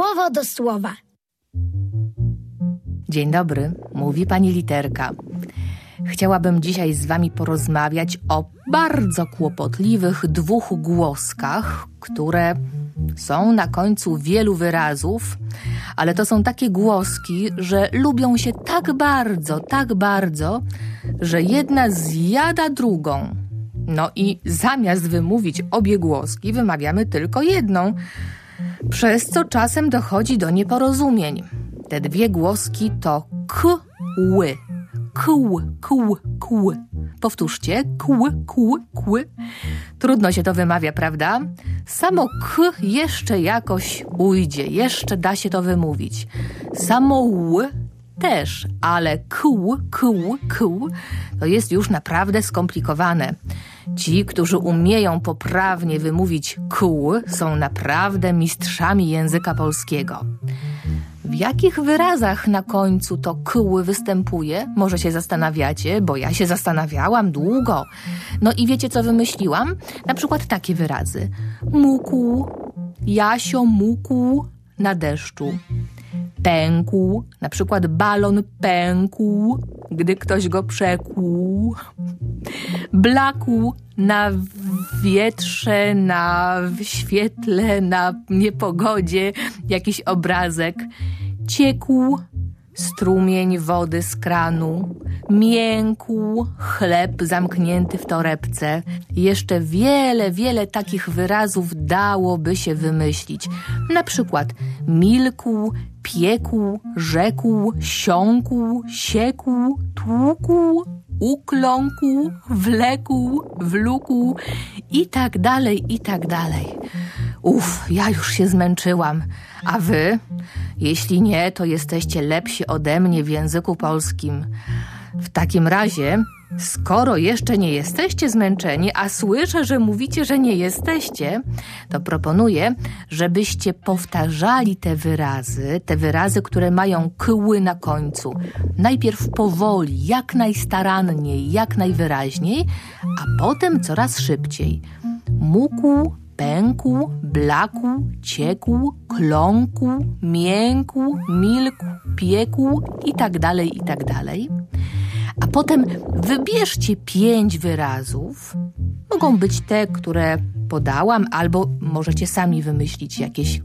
słowo do słowa. Dzień dobry, mówi pani Literka. Chciałabym dzisiaj z wami porozmawiać o bardzo kłopotliwych dwóch głoskach, które są na końcu wielu wyrazów, ale to są takie głoski, że lubią się tak bardzo, że jedna zjada drugą. No i zamiast wymówić obie głoski, wymawiamy tylko jedną, przez co czasem dochodzi do nieporozumień. Te dwie głoski to k-ły. Kł. Powtórzcie, kły. Trudno się to wymawia, prawda? Samo k jeszcze jakoś ujdzie, jeszcze da się to wymówić. Samo ł też, ale kł to jest już naprawdę skomplikowane. Ci, którzy umieją poprawnie wymówić kł, są naprawdę mistrzami języka polskiego. W jakich wyrazach na końcu to kły występuje? Może się zastanawiacie, bo ja się zastanawiałam długo. No i wiecie, co wymyśliłam? Na przykład takie wyrazy. Mógł, Jasio mógł na deszczu. Pękł, na przykład balon pękł, gdy ktoś go przekłuł. Blakł na wietrze, na świetle, na niepogodzie jakiś obrazek. Ciekł strumień wody z kranu. Miękł chleb zamknięty w torebce. Jeszcze wiele takich wyrazów dałoby się wymyślić. Na przykład milkł, piekł, rzekł, siąkł, siekł, tłukł, ukląkł, wlekł, wlókł i tak dalej. Ja już się zmęczyłam. A wy? Jeśli nie, to jesteście lepsi ode mnie w języku polskim. W takim razie, skoro jeszcze nie jesteście zmęczeni, a słyszę, że mówicie, że nie jesteście, to proponuję, żebyście powtarzali te wyrazy, które mają kły na końcu. Najpierw powoli, jak najstaranniej, jak najwyraźniej, a potem coraz szybciej. Mógł, pękł, blakł, ciekł, kląkł, miękł, milkł, piekł i tak dalej. A potem wybierzcie 5 wyrazów. Mogą być te, które podałam, albo możecie sami wymyślić jakieś